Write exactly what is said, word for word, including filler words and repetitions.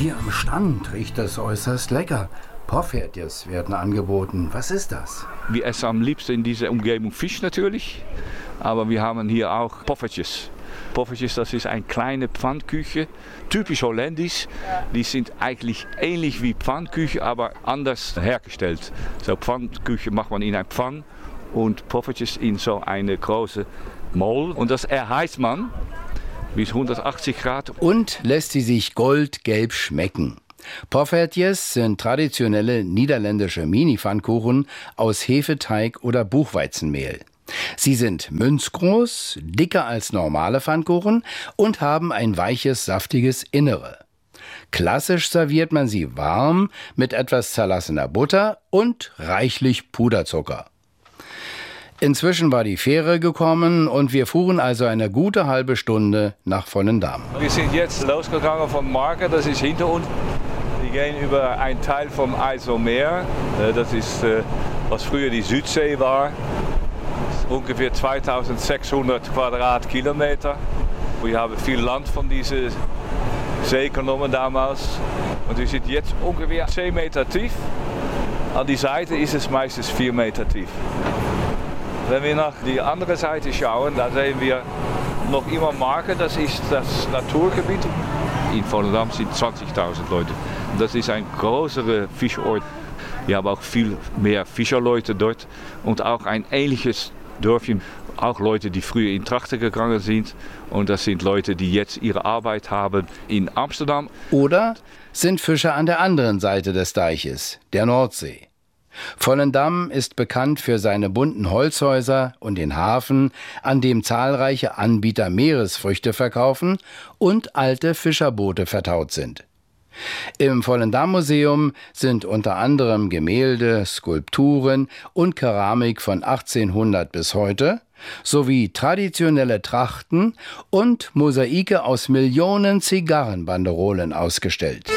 Hier am Stand riecht es äußerst lecker. Poffertjes werden angeboten. Was ist das? Wir essen am liebsten in dieser Umgebung Fisch natürlich, aber wir haben hier auch Poffertjes. Poffertjes, das ist eine kleine Pfannkuchen, typisch holländisch. Die sind eigentlich ähnlich wie Pfannkuchen, aber anders hergestellt. So Pfannkuchen macht man in einer Pfanne und Poffertjes in so eine große Mold. Und das erheizt man bis hundertachtzig Grad. Und lässt sie sich goldgelb schmecken. Poffertjes sind traditionelle niederländische Mini-Pfannkuchen aus Hefeteig oder Buchweizenmehl. Sie sind münzgroß, dicker als normale Pfannkuchen und haben ein weiches, saftiges Innere. Klassisch serviert man sie warm mit etwas zerlassener Butter und reichlich Puderzucker. Inzwischen war die Fähre gekommen und wir fuhren also eine gute halbe Stunde nach Volendam. Wir sind jetzt losgegangen von Marken, das ist hinter uns. Wir gehen über einen Teil vom IJsselmeer, das ist, was früher die Südsee war. Ungefähr zweitausendsechshundert Quadratkilometer. Wir haben viel Land von dieser See genommen damals. Und wir sind jetzt ungefähr zehn Meter tief. An die Seite ist es meistens vier Meter tief. Wenn wir nach die andere Seite schauen, da sehen wir noch immer Marken. Das ist das Naturgebiet. In Volendam sind zwanzigtausend Leute. Das ist ein größerer Fischort. Wir haben auch viel mehr Fischerleute dort und auch ein ähnliches Dörfchen, auch Leute, die früher in Trachten gegangen sind. Und das sind Leute, die jetzt ihre Arbeit haben in Amsterdam. Oder sind Fischer an der anderen Seite des Deiches, der Nordsee. Volendam ist bekannt für seine bunten Holzhäuser und den Hafen, an dem zahlreiche Anbieter Meeresfrüchte verkaufen und alte Fischerboote vertaut sind. Im Volendam-Museum sind unter anderem Gemälde, Skulpturen und Keramik von achtzehnhundert bis heute sowie traditionelle Trachten und Mosaike aus Millionen Zigarrenbanderolen ausgestellt.